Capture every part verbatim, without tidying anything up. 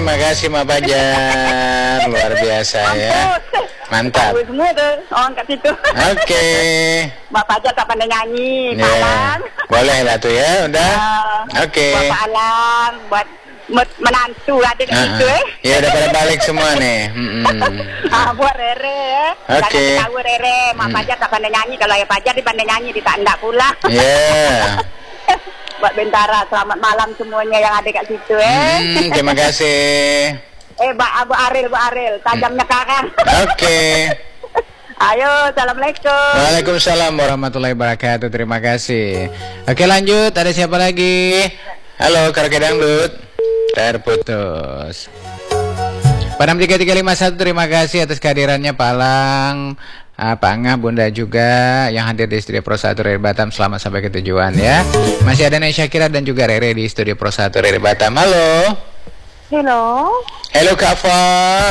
terima kasih Mak Fajar. Luar biasa ya. Mantap. Tahu semua tuh orang kat situ. Oke. Okay. Mak Fajar tak pandai nyanyi. Yeah. Alang. Boleh lah tuh ya, udah. Uh, Oke. Okay. Buat Alang, buat menantu ada kat uh, situ eh. Ya udah pada balik semua nih. Ah, buat Rere. Oke. Okay. Tahu Rere, Mak Fajar tak pandai nyanyi. Kalau Ayah Fajar dia pandai nyanyi, dia tak endak pula. Yeah. Buat Bentara, selamat malam semuanya yang ada kat situ eh. Hmm, terima kasih. Eh, Pak Abu Aril, Bu Aril, tajamnya karang. Oke. Okay. Ayo, assalamualaikum. Waalaikumsalam warahmatullahi wabarakatuh. Terima kasih. Oke, lanjut. Ada siapa lagi? Halo, Karaoke Dangdut. Terputus. Padam tiga tiga lima satu, terima kasih atas kehadirannya Pak Alang, uh, Pak Angah, Bunda juga yang hadir di Studio Pro satu Rere Batam. Selamat sampai ke tujuan ya. Masih ada Nek Syakira dan juga Rere di Studio Pro satu Rere Batam. Halo. Halo. Halo Kak Fa.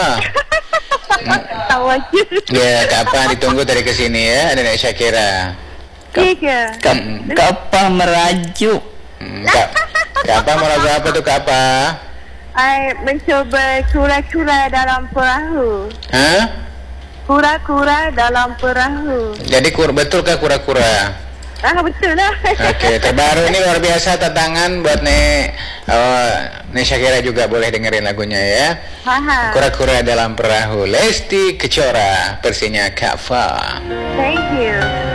Tahu aja. Ya, Kak Fa ditunggu dari kesini ya. Ada Nek Syakira. Tiga. Kak Fa merajuk. Kak Kak Fa merajuk apa tuh Kak Fa? I mencoba kura-kura dalam perahu. Hah? Kura-kura dalam perahu. Jadi kur betul kah kura-kura? Ah, betul lah. Oke, terbaru ini luar biasa tantangan buat Nek oh, Nek Syakira juga boleh dengerin lagunya ya. Aha. Kura-kura dalam perahu, Lesti Kejora versinya Kak Fa. Thank you.